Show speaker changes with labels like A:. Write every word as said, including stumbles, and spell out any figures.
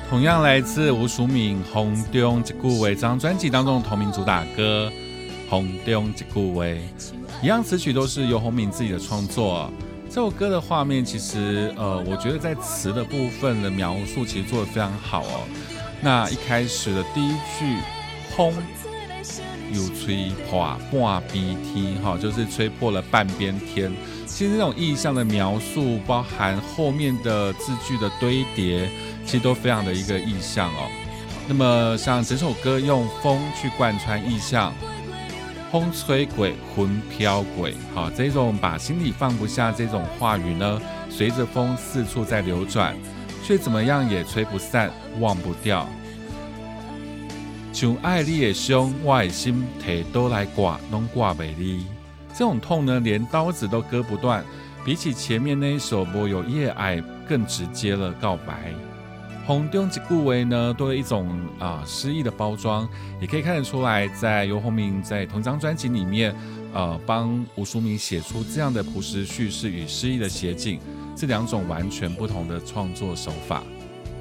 A: 同样来自吴淑敏《风中一句话》这张专辑当中的同名主打歌《风中一句话》，一样词曲都是由洪敏自己的创作。这首歌的画面其实呃，我觉得在词的部分的描述其实做得非常好哦。那一开始的第一句风有吹破半边天，就是吹破了半边天。其实这种意象的描述，包含后面的字句的堆叠，其实都非常的一个意象哦。那么像整首歌用风去贯穿意象，风吹鬼，魂飘鬼，好，这种把心里放不下这种话语呢，随着风四处在流转，却怎么样也吹不散，忘不掉。像爱你的伤，我的心提刀来刮，拢刮不离。这种痛呢，连刀子都割不断，比起前面那一首《无有夜爱》更直接了告白。风中一句话呢，多了一种啊、呃、诗意的包装，也可以看得出来，在游鸿明在同张专辑里面，呃，帮吴淑敏写出这样的朴实叙事与诗意的写景，这两种完全不同的创作手法。